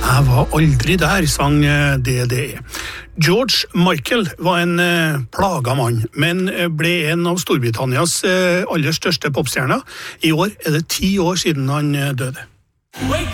Jeg var aldri der, sang DDE. George Michael var en plaga mann, men ble en av Storbritannias aller største popstjerner. I år det 10 år siden han døde.